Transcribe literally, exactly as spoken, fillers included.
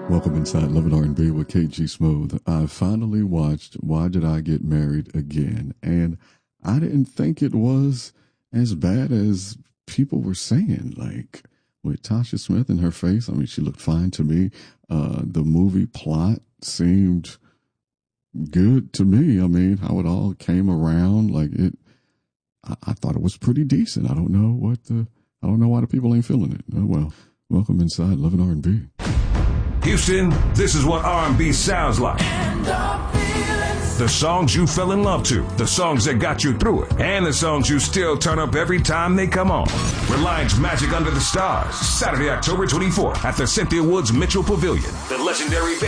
Welcome inside Love and R and B with K G Smooth. I finally watched Why Did I Get Married Again? And I didn't think it was as bad as people were saying. Like with Tasha Smith in her face, I mean, she looked fine to me. Uh, the movie plot seemed good to me. I mean, how it all came around, like it, I, I thought it was pretty decent. I don't know what the, I don't know why the people ain't feeling it. Oh, well, welcome inside Love and R and B. Houston, this is what R and B sounds like. The songs you fell in love to, the songs that got you through it, and the songs you still turn up every time they come on. Reliance Magic Under the Stars, Saturday, October twenty-fourth at the Cynthia Woods Mitchell Pavilion. The legendary